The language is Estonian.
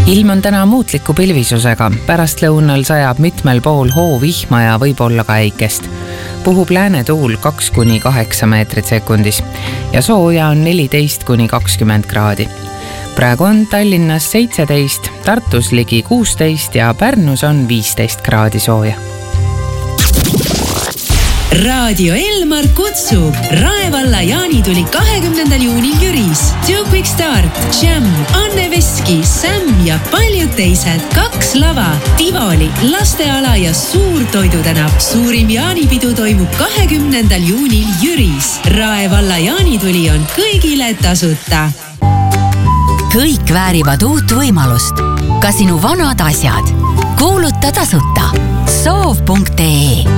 Ilm on täna muutliku pilvisusega. Pärastlõunal sajab mitmel pool hoovihma ja võib olla ka äikest. Puhub läänetuul 2–8 meetrit sekundis ja sooja on 14–20 kraadi. Praegu on Tallinnas 17, Tartus ligi 16 ja Pärnus on 15 kraadi sooja. Raadio Elmar kutsub Raevalla jaanituli 20. juunil Jüris. Two Quick Start, Jam, Anne Veski, Sam ja paljud teised. 2 lava, Tivoli, lasteala ja suur toidutänav. Suurim jaanipidu toimub 20. juunil Jüris. Raevalla jaanituli on kõigile tasuta. Kõik väärivad uut võimalust. Ka sinu vanad asjad. Kuuluta tasuta. Soov.ee